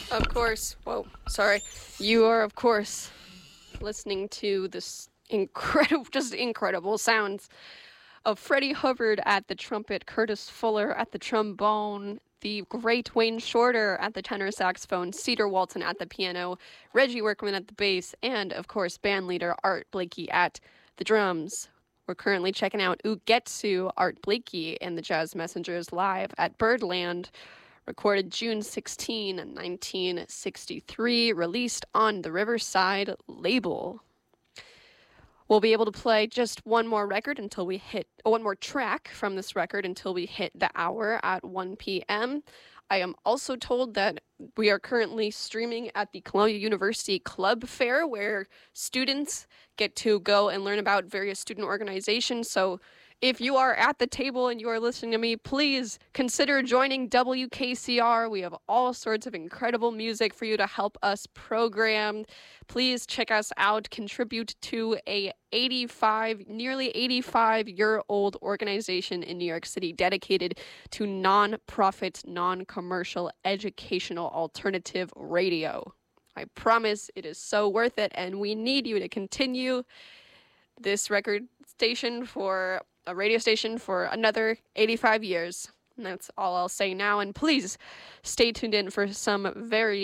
Of course. Whoa, sorry. You are, of course, listening to this incredible sounds of Freddie Hubbard at the trumpet, Curtis Fuller at the trombone, the great Wayne Shorter at the tenor saxophone, Cedar Walton at the piano, Reggie Workman at the bass, and, of course, bandleader Art Blakey at the drums. We're currently checking out Ugetsu, Art Blakey, and the Jazz Messengers live at Birdland, recorded June 16, 1963, released on the Riverside label. We'll be able to play just one more one more track from this record until we hit the hour at 1 p.m. I am also told that we are currently streaming at the Columbia University Club Fair, where students get to go and learn about various student organizations. So if you are at the table and you are listening to me, please consider joining WKCR. We have all sorts of incredible music for you to help us program. Please check us out. Contribute to a nearly 85-year-old organization in New York City dedicated to non-profit, non-commercial, educational alternative radio. I promise it is so worth it, and we need you to continue this radio station for another 85 years. And that's all I'll say now. And please stay tuned in for some very